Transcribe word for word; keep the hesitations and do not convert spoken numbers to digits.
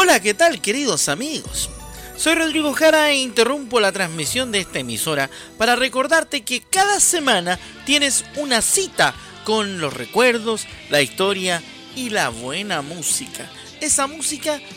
Hola, ¿qué tal, queridos amigos? Soy Rodrigo Jara e interrumpo la transmisión de esta emisora para recordarte que cada semana tienes una cita con los recuerdos, la historia y la buena música. Esa música